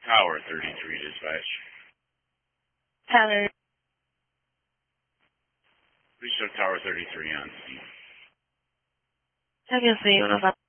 Tower 33 dispatch. Tower. Please show Tower 33 on scene. Obviously,